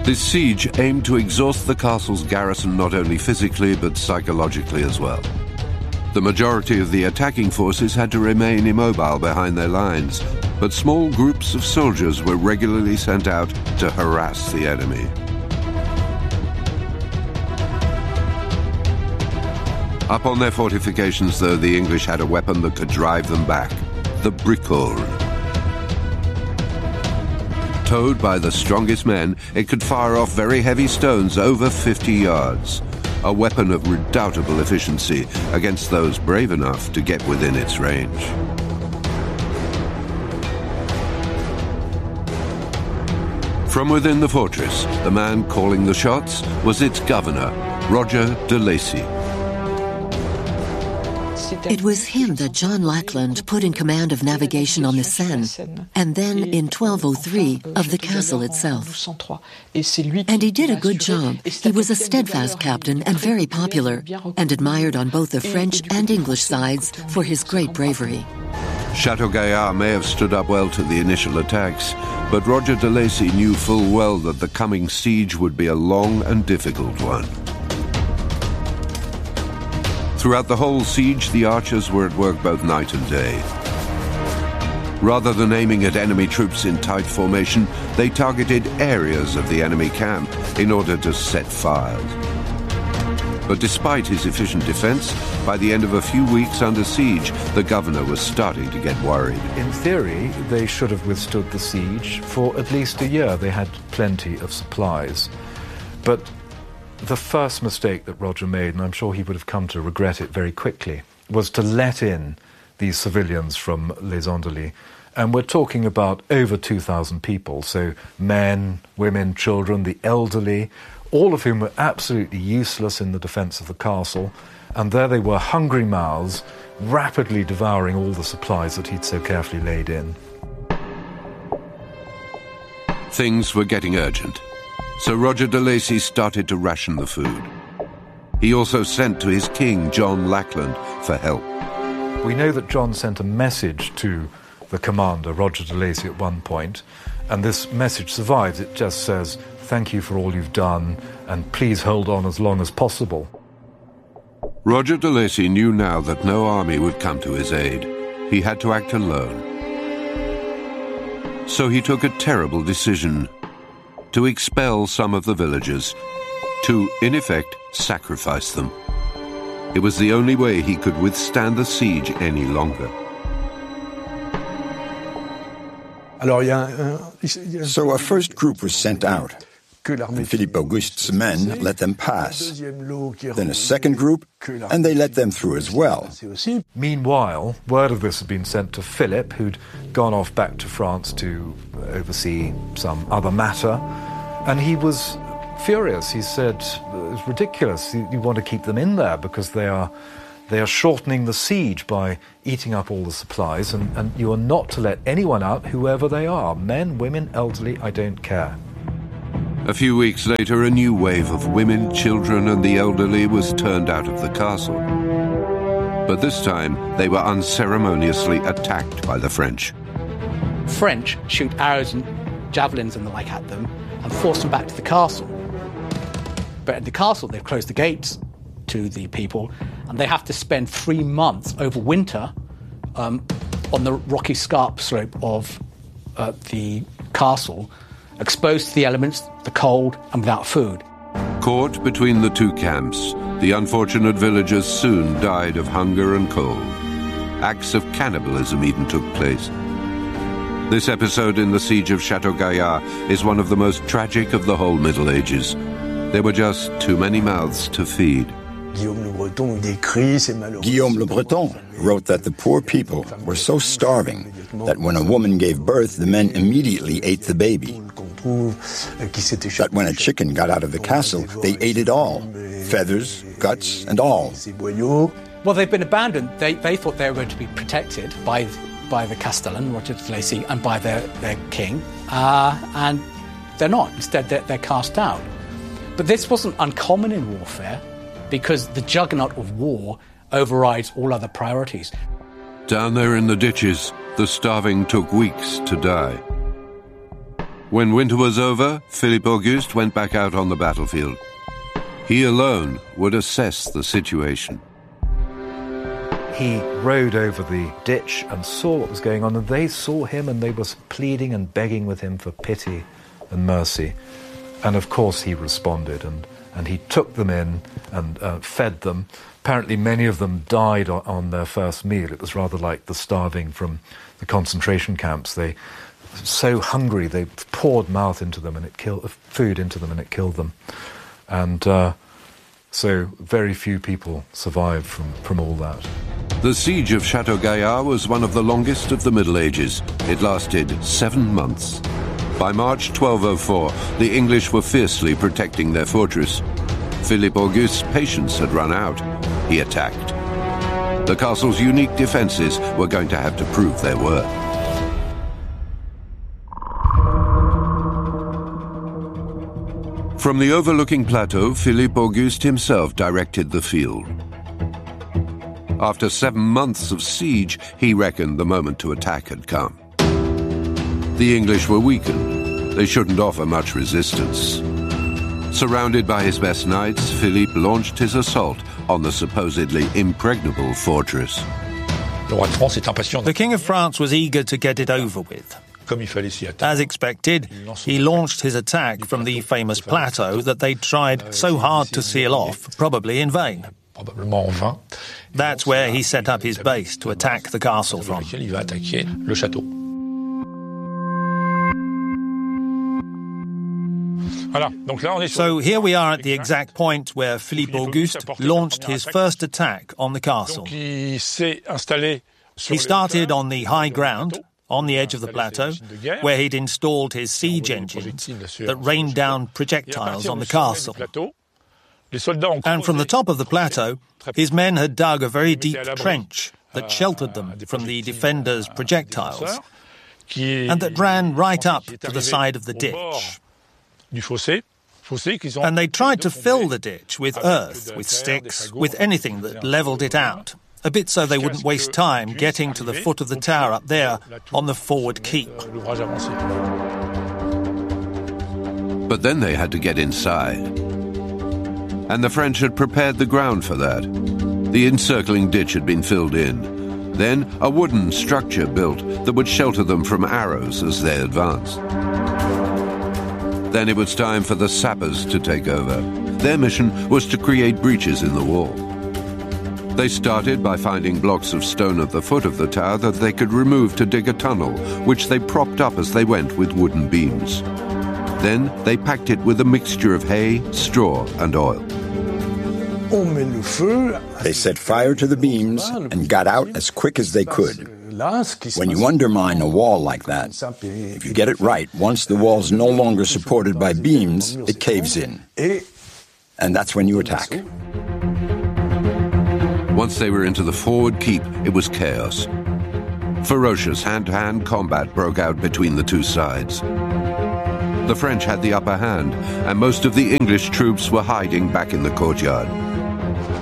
This siege aimed to exhaust the castle's garrison not only physically but psychologically as well. The majority of the attacking forces had to remain immobile behind their lines, but small groups of soldiers were regularly sent out to harass the enemy. Up on their fortifications, though, the English had a weapon that could drive them back, the bricole. Towed by the strongest men, it could fire off very heavy stones over 50 yards, a weapon of redoubtable efficiency against those brave enough to get within its range. From within the fortress, the man calling the shots was its governor, Roger de Lacy. It was him that John Lackland put in command of navigation on the Seine, and then in 1203 of the castle itself. And he did a good job. He was a steadfast captain and very popular, and admired on both the French and English sides for his great bravery. Château-Gaillard may have stood up well to the initial attacks, but Roger de Lacy knew full well that the coming siege would be a long and difficult one. Throughout the whole siege, the archers were at work both night and day. Rather than aiming at enemy troops in tight formation, they targeted areas of the enemy camp in order to set fires. But despite his efficient defense, by the end of a few weeks under siege, the governor was starting to get worried. In theory, they should have withstood the siege for at least a year. They had plenty of supplies. But the first mistake that Roger made, and I'm sure he would have come to regret it very quickly, was to let in these civilians from Les Andelys. And we're talking about over 2,000 people, so men, women, children, the elderly, all of whom were absolutely useless in the defence of the castle. And there they were, hungry mouths, rapidly devouring all the supplies that he'd so carefully laid in. Things were getting urgent. So Roger de Lacy started to ration the food. He also sent to his king, John Lackland, for help. We know that John sent a message to the commander, Roger de Lacy, at one point, and this message survives. It just says, "Thank you for all you've done, and please hold on as long as possible." Roger de Lacy knew now that no army would come to his aid. He had to act alone. So he took a terrible decision: to expel some of the villagers, to, in effect, sacrifice them. It was the only way he could withstand the siege any longer. So a first group was sent out, and Philippe Auguste's men let them pass. Then a second group, and they let them through as well. Meanwhile, word of this had been sent to Philip, who'd gone off back to France to oversee some other matter, and he was furious. He said, "It's ridiculous. You want to keep them in there because they are shortening the siege by eating up all the supplies, and you are not to let anyone out, whoever they are, men, women, elderly, I don't care." A few weeks later, a new wave of women, children, and the elderly was turned out of the castle. But this time, they were unceremoniously attacked by the French. French shoot arrows and javelins and the like at them and force them back to the castle. But at the castle, they've closed the gates to the people, and they have to spend 3 months over winter on the rocky scarp slope of the castle, exposed to the elements, the cold, and without food. Caught between the two camps, the unfortunate villagers soon died of hunger and cold. Acts of cannibalism even took place. This episode in the siege of Château-Gaillard is one of the most tragic of the whole Middle Ages. There were just too many mouths to feed. Guillaume Le Breton wrote that the poor people were so starving that when a woman gave birth, the men immediately ate the baby. That when a chicken got out of the castle, they ate it all, feathers, guts, and all. Well, they've been abandoned. They thought they were going to be protected by the Castellan, Roger de Lacy, and by their king, and they're not. Instead, they're cast out. But this wasn't uncommon in warfare, because the juggernaut of war overrides all other priorities. Down there in the ditches, the starving took weeks to die. When winter was over, Philippe Auguste went back out on the battlefield. He alone would assess the situation. He rode over the ditch and saw what was going on, and they saw him and they were pleading and begging with him for pity and mercy. And of course he responded, and he took them in and fed them. Apparently many of them died on their first meal. It was rather like the starving from the concentration camps. They so hungry, they poured food into them, and it killed them. And so very few people survived from all that. The siege of Chateau Gaillard was one of the longest of the Middle Ages. It lasted 7 months. By March 1204, the English were fiercely protecting their fortress. Philippe Auguste's patience had run out. He attacked. The castle's unique defences were going to have to prove their worth. From the overlooking plateau, Philippe Auguste himself directed the field. After 7 months of siege, he reckoned the moment to attack had come. The English were weakened. They shouldn't offer much resistance. Surrounded by his best knights, Philippe launched his assault on the supposedly impregnable fortress. The King of France was eager to get it over with. As expected, he launched his attack from the famous plateau that they tried so hard to seal off, probably in vain. That's where he set up his base to attack the castle from. So here we are at the exact point where Philippe Auguste launched his first attack on the castle. He started on the high ground, on the edge of the plateau, where he'd installed his siege engines that rained down projectiles on the castle. And from the top of the plateau, his men had dug a very deep trench that sheltered them from the defenders' projectiles, and that ran right up to the side of the ditch. And they tried to fill the ditch with earth, with sticks, with anything that levelled it out, a bit so they wouldn't waste time getting to the foot of the tower up there on the forward keep. But then they had to get inside. And the French had prepared the ground for that. The encircling ditch had been filled in. Then a wooden structure built that would shelter them from arrows as they advanced. Then it was time for the sappers to take over. Their mission was to create breaches in the wall. They started by finding blocks of stone at the foot of the tower that they could remove to dig a tunnel, which they propped up as they went with wooden beams. Then they packed it with a mixture of hay, straw, and oil. They set fire to the beams and got out as quick as they could. When you undermine a wall like that, if you get it right, once the wall's no longer supported by beams, it caves in. And that's when you attack. Once they were into the forward keep, it was chaos. Ferocious hand-to-hand combat broke out between the two sides. The French had the upper hand, and most of the English troops were hiding back in the courtyard.